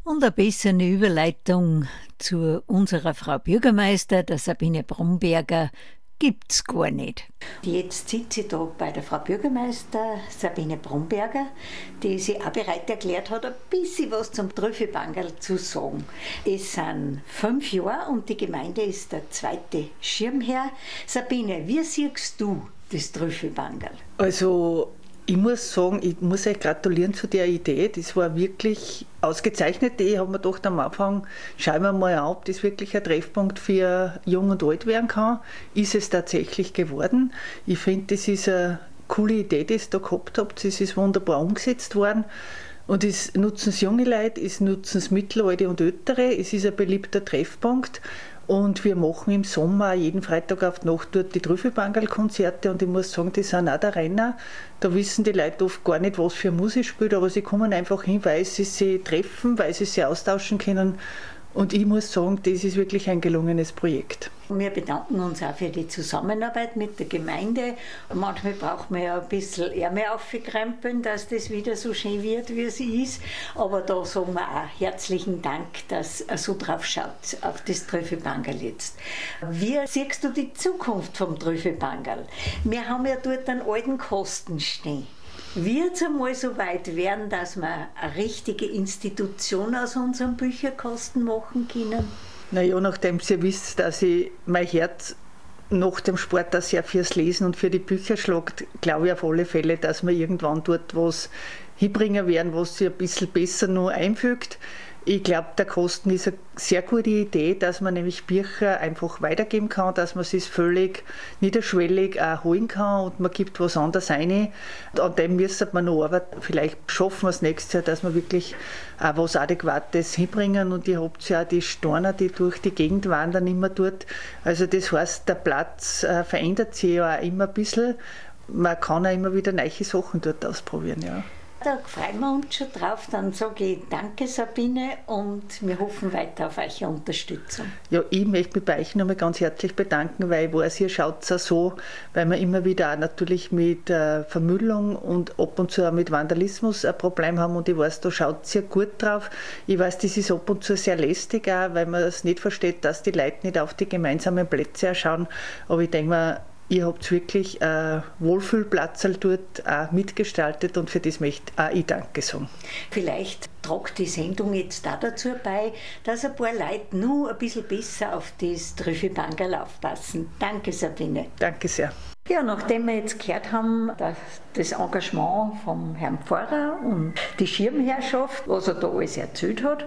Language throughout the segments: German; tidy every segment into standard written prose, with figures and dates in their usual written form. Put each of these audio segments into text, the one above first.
Und eine bessere Überleitung zu unserer Frau Bürgermeister, der Sabine Bromberger, gibt's gar nicht. Jetzt sitze ich da bei der Frau Bürgermeister Sabine Bromberger, die sich auch bereit erklärt hat, ein bisschen was zum Trüffelbangerl zu sagen. Es sind 5 Jahre und die Gemeinde ist der zweite Schirmherr. Sabine, wie siehst du das Trüffelbangerl? Also ich muss sagen, ich muss euch gratulieren zu der Idee. Das war wirklich ausgezeichnet. Ich habe mir gedacht am Anfang, schauen wir mal an, ob das wirklich ein Treffpunkt für Jung und Alt werden kann. Ist es tatsächlich geworden. Ich finde, das ist eine coole Idee, die ihr da gehabt habt. Das ist wunderbar umgesetzt worden. Und es nutzen es junge Leute, es nutzen es Mittelalte und Ältere. Es ist ein beliebter Treffpunkt. Und wir machen im Sommer jeden Freitag auf die Nacht dort die Trüffelbangerl-Konzerte und ich muss sagen, die sind auch der Renner. Da wissen die Leute oft gar nicht, was für Musik spielt, aber sie kommen einfach hin, weil sie sich treffen, weil sie sich austauschen können. Und ich muss sagen, das ist wirklich ein gelungenes Projekt. Wir bedanken uns auch für die Zusammenarbeit mit der Gemeinde. Manchmal braucht man ja ein bisschen Ärmel aufkrempeln, dass das wieder so schön wird, wie es ist. Aber da sagen wir auch herzlichen Dank, dass ihr so drauf schaut, auf das Trüffelbangerl jetzt. Wie siehst du die Zukunft vom Trüffelbangerl? Wir haben ja dort einen alten Kasten stehen. Wird es einmal so weit werden, dass wir eine richtige Institution aus unserem Bücherkasten machen können? Naja, nachdem ihr wisst, dass ich mein Herz nach dem Sport auch sehr fürs Lesen und für die Bücher schlagt, glaube ich auf alle Fälle, dass wir irgendwann dort was hinbringen werden, was sich ein bisschen besser noch einfügt. Ich glaube, der Kosten ist eine sehr gute Idee, dass man nämlich Bücher einfach weitergeben kann, dass man es völlig niederschwellig auch holen kann und man gibt was anderes rein. An dem müssen wir noch arbeiten. Vielleicht schaffen wir es nächstes Jahr, dass wir wirklich auch was Adäquates hinbringen. Und ihr habt ja auch die Steiner, die durch die Gegend wandern, immer dort. Also das heißt, der Platz verändert sich ja auch immer ein bisschen. Man kann auch immer wieder neue Sachen dort ausprobieren, ja. Da freuen wir uns schon drauf. Dann sage ich danke, Sabine, und wir hoffen weiter auf eure Unterstützung. Ja, ich möchte mich bei euch nochmal ganz herzlich bedanken, weil ich weiß, ihr schaut es auch so, weil wir immer wieder auch natürlich mit Vermüllung und ab und zu auch mit Vandalismus ein Problem haben und ich weiß, da schaut ihr gut drauf. Ich weiß, das ist ab und zu sehr lästig auch, weil man es nicht versteht, dass die Leute nicht auf die gemeinsamen Plätze schauen, aber ich denke mir, ihr habt wirklich Wohlfühlplatz dort auch mitgestaltet und für das möchte auch ich Danke sagen. Vielleicht tragt die Sendung jetzt auch dazu bei, dass ein paar Leute nur ein bisschen besser auf das Trüffelbangerl aufpassen. Danke, Sabine. Danke sehr. Ja, nachdem wir jetzt gehört haben, dass das Engagement vom Herrn Pfarrer und die Schirmherrschaft, was er da alles erzählt hat,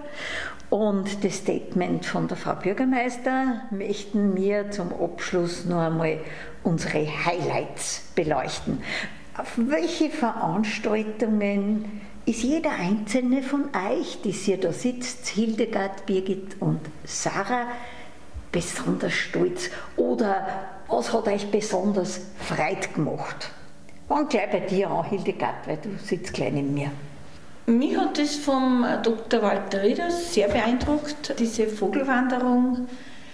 und das Statement von der Frau Bürgermeister, möchten wir zum Abschluss noch einmal unsere Highlights beleuchten. Auf welche Veranstaltungen ist jeder einzelne von euch, die hier da sitzt, Hildegard, Birgit und Sarah, besonders stolz? Oder was hat euch besonders Freude gemacht? Fang gleich bei dir an, Hildegard, weil du sitzt gleich neben mir. Mich hat das vom Dr. Walter Rieders sehr beeindruckt, diese Vogelwanderung,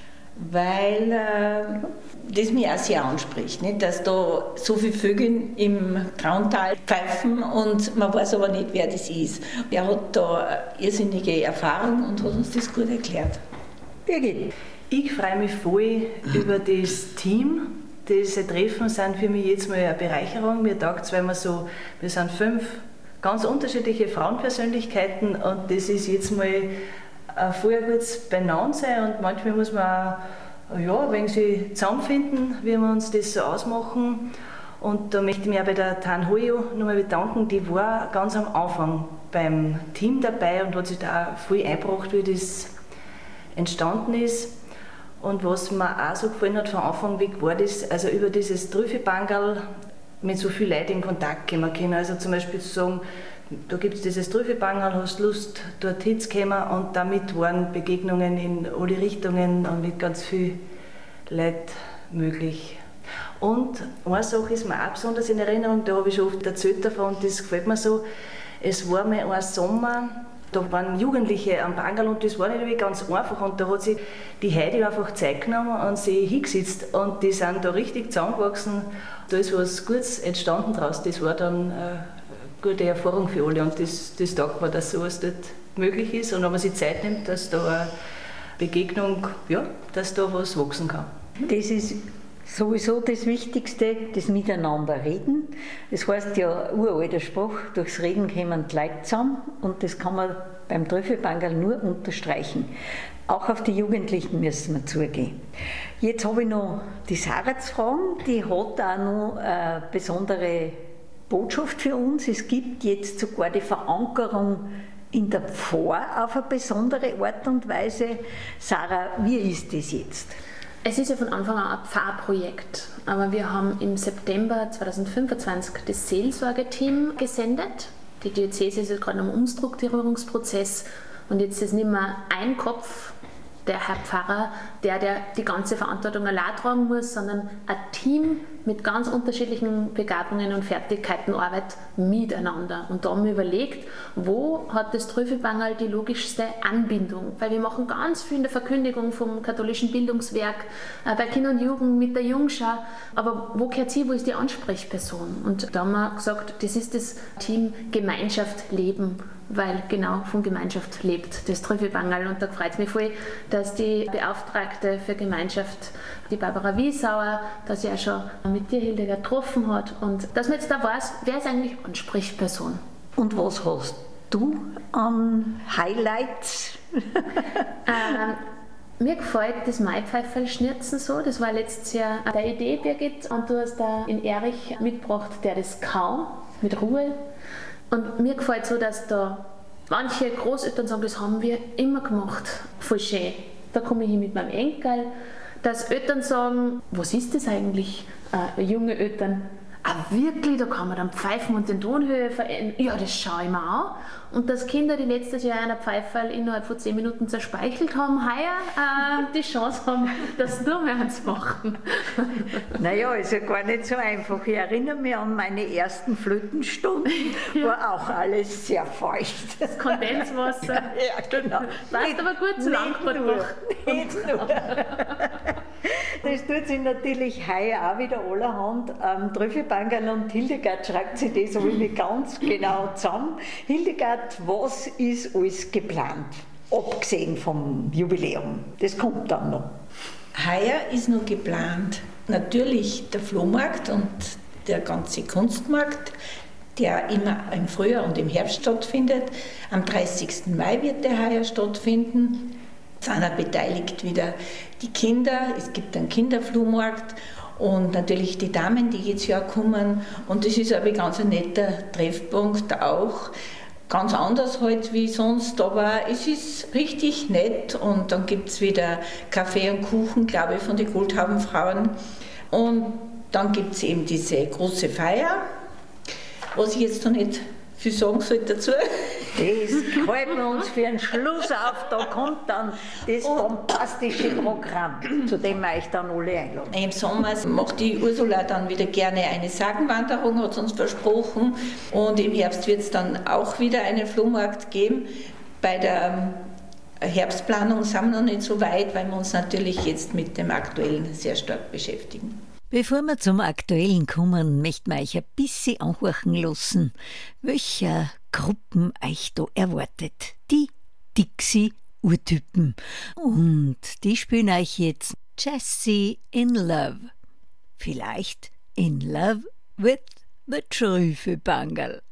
weil das mich auch sehr anspricht, nicht? Dass da so viele Vögel im Trauntal pfeifen und man weiß aber nicht, wer das ist. Er hat da eine irrsinnige Erfahrung und hat uns das gut erklärt. Birgit. Ich freue mich voll über das Team. Diese Treffen sind für mich jetzt mal eine Bereicherung. Mir taugt es, weil wir sind 5 ganz unterschiedliche Frauenpersönlichkeiten und das ist jetzt mal ein voll gutes Benannsein und manchmal muss man auch, ja, wenn sie zusammenfinden, wie wir uns das so ausmachen. Und da möchte ich mich auch bei der Tan Hoyo nochmal bedanken, die war ganz am Anfang beim Team dabei und hat sich da auch voll eingebracht, wie das entstanden ist. Und was mir auch so gefallen hat von Anfang weg, war das, also über dieses Trüffelbangerl mit so vielen Leuten in Kontakt kommen können. Also zum Beispiel zu sagen, da gibt es dieses Trüffelbangerl, hast Lust, dort hinzukommen, und damit waren Begegnungen in alle Richtungen und mit ganz vielen Leuten möglich. Und eine Sache ist mir auch besonders in Erinnerung, da habe ich schon oft erzählt davon und das gefällt mir so, es war mal ein Sommer, da waren Jugendliche am Bangerl und das war nicht ganz einfach und da hat sich die Heidi einfach Zeit genommen und sich hingesetzt und die sind da richtig zusammengewachsen. Da ist was Gutes entstanden draus. Das war dann gute Erfahrung für alle und das taugt mir, dass sowas dort möglich ist und wenn man sich Zeit nimmt, dass da eine Begegnung, ja, dass da was wachsen kann. Das ist sowieso das Wichtigste, das Miteinanderreden. Das heißt ja, uralter Spruch, durchs Reden kommen die Leute zusammen und das kann man beim Trüffelbangerl nur unterstreichen. Auch auf die Jugendlichen müssen wir zugehen. Jetzt habe ich noch die Sarah zu fragen, die hat auch noch eine besondere Botschaft für uns. Es gibt jetzt sogar die Verankerung in der Pfarr auf eine besondere Art und Weise. Sarah, wie ist das jetzt? Es ist ja von Anfang an ein Pfarrprojekt, aber wir haben im September 2025 das Seelsorgeteam gesendet. Die Diözese ist gerade im Umstrukturierungsprozess und jetzt ist nicht mehr ein Kopf, der Herr Pfarrer, der die ganze Verantwortung allein tragen muss, sondern ein Team mit ganz unterschiedlichen Begabungen und Fertigkeiten arbeitet miteinander. Und da haben wir überlegt, wo hat das Trüffelbangerl die logischste Anbindung? Weil wir machen ganz viel in der Verkündigung vom katholischen Bildungswerk, bei Kinder und Jugend mit der Jungschau, aber wo gehört sie, wo ist die Ansprechperson? Und da haben wir gesagt, das ist das Team Gemeinschaft leben, weil genau von Gemeinschaft lebt das Trüffelbangerl. Und da freut es mich voll, dass die Beauftragte für Gemeinschaft, die Barbara Wiesauer, dass sie ja schon mit dir, Hildegard, getroffen hat und dass man jetzt da weiß, wer ist eigentlich Ansprechperson. Und was hast du an Highlights? Mir gefällt das Maipfeiferl-Schnirzen so, das war letztes Jahr deine Idee, Birgit, und du hast da in Erich mitgebracht, der das kann, mit Ruhe. Und mir gefällt so, dass da manche Großeltern sagen, das haben wir immer gemacht, voll schön. Da komme ich hin mit meinem Enkel, dass Eltern sagen, was ist das eigentlich, junge Eltern? Ah, wirklich, da kann man dann pfeifen und den Tonhöhe verändern. Ja, das schaue ich mir an. Und dass Kinder, die letztes Jahr einer Pfeiferl innerhalb von 10 Minuten zerspeichelt haben, heuer die Chance haben, das nur mehr zu machen. Naja, ist ja gar nicht so einfach. Ich erinnere mich an meine ersten Flötenstunden, war auch alles sehr feucht. Das Kondenswasser. Ja, genau. Passt aber gut zu Langfahrt. Nicht nur. Das tut sich natürlich heuer auch wieder allerhand. Trüffelbangerl und Hildegard schreibt sich das alle ganz genau zusammen. Hildegard, was ist alles geplant? Abgesehen vom Jubiläum. Das kommt dann noch. Heuer ist noch geplant natürlich der Flohmarkt und der ganze Kunstmarkt, der immer im Frühjahr und im Herbst stattfindet. Am 30. Mai wird der heuer stattfinden. Es sind auch beteiligt wieder die Kinder. Es gibt einen Kinderflohmarkt und natürlich die Damen, die jedes Jahr kommen. Und das ist aber ganz ein netter Treffpunkt auch. Ganz anders halt wie sonst, aber es ist richtig nett. Und dann gibt es wieder Kaffee und Kuchen, glaube ich, von den Goldhaubenfrauen. Und dann gibt es eben diese große Feier, was ich jetzt noch nicht viel sagen soll dazu. Das halten wir uns für einen Schluss auf, da kommt dann das bombastische Programm, zu dem wir euch dann alle einladen. Im Sommer macht die Ursula dann wieder gerne eine Sagenwanderung, hat sie uns versprochen. Und im Herbst wird es dann auch wieder einen Flohmarkt geben. Bei der Herbstplanung sind wir noch nicht so weit, weil wir uns natürlich jetzt mit dem Aktuellen sehr stark beschäftigen. Bevor wir zum Aktuellen kommen, möchten wir euch ein bisschen anhorchen lassen, welche Gruppen euch da erwartet. Die Dixie-Urtypen. Und die spielen euch jetzt Jessie in Love. Vielleicht in Love with the Trüffelbangerl.